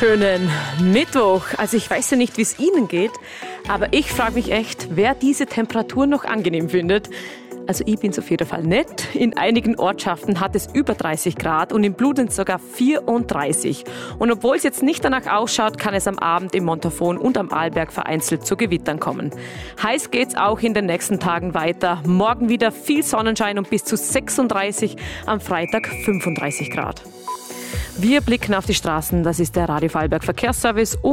wunderschönen Mittwoch. Also ich weiß ja nicht, wie es Ihnen geht, aber ich frage mich echt, wer diese Temperatur noch angenehm findet. Also ich bin auf jeden Fall nett. In einigen Ortschaften hat es über 30 Grad und in Bludenz sogar 34. Und obwohl es jetzt nicht danach ausschaut, kann es am Abend im Montafon und am Arlberg vereinzelt zu Gewittern kommen. Heiß geht's auch in den nächsten Tagen weiter. Morgen wieder viel Sonnenschein und bis zu 36, am Freitag 35 Grad. Wir blicken auf die Straßen. Das ist der Radio Vorarlberg Verkehrsservice.